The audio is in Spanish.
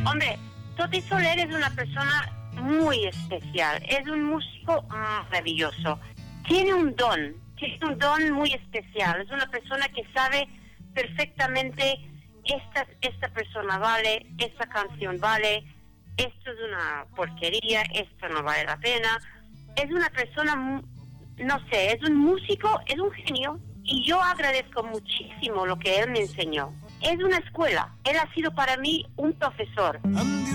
Hombre, Toti Soler es una persona muy especial, es un músico maravilloso. Tiene un don muy especial, es una persona que sabe perfectamente esta persona vale, esta canción vale, esto es una porquería, esto no vale la pena. Es una persona, no sé, es un músico, es un genio, y yo agradezco muchísimo lo que él me enseñó. Es una escuela, él ha sido para mí un profesor.